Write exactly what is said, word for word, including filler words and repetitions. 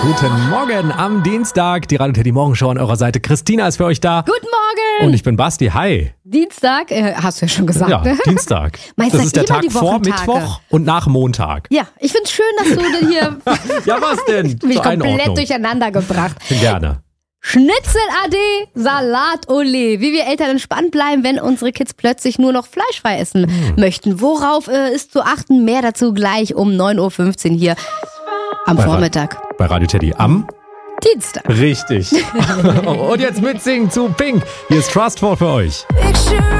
Guten Morgen am Dienstag. Die Radio Teddy Morgenshow an eurer Seite. Christina ist für euch da. Guten Morgen. Und ich bin Basti. Hi. Dienstag, äh, hast du ja schon gesagt. Ja, ne? Dienstag. Meinst das du ist der immer Tag die vor Wochentage? Mittwoch und nach Montag. Ja, ich find's schön, dass du denn hier Ja, was denn? mich Zur komplett Einordnung. durcheinander gebracht. Gerne. Schnitzel Ade, Salat Ole. Wie wir Eltern entspannt bleiben, wenn unsere Kids plötzlich nur noch fleischfrei essen Hm. möchten. Worauf äh, ist zu achten? Mehr dazu gleich um neun Uhr fünfzehn hier am Bei Ra- Vormittag. Bei Radio Teddy am Dienstag. Richtig. Und jetzt mitsingen zu Pink. Hier ist Trustful für euch. Picture